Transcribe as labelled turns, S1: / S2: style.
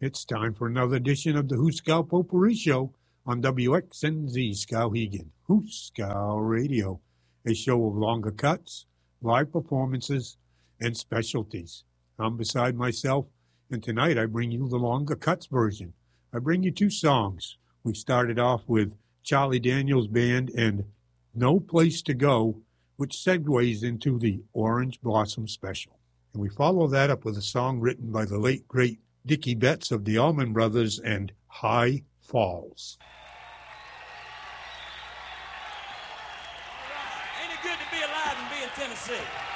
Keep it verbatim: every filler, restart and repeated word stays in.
S1: It's time for another edition of the Hooskow Potpourri Show on W X N Z Skowhegan, Hooskow Radio, a show of longer cuts, live performances, and specialties. I'm beside myself, and tonight I bring you the longer cuts version. I bring you two songs. We started off with Charlie Daniels Band and No Place to Go, which segues into the Orange Blossom Special. And we follow that up with a song written by the late, great Dickie Betts of the Allman Brothers and High Falls.
S2: Ain't it good to be alive and be in Tennessee?